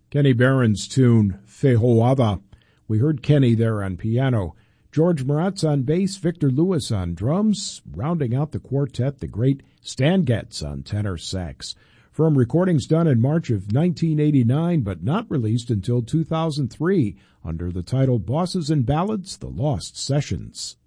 Kenny Barron's tune, Fehoava. We heard Kenny there on piano, George Maratz on bass, Victor Lewis on drums, rounding out the quartet, the great Stan Getz on tenor sax. From recordings done in March of 1989 but not released until 2003 under the title Bosses and Ballads, The Lost Sessions.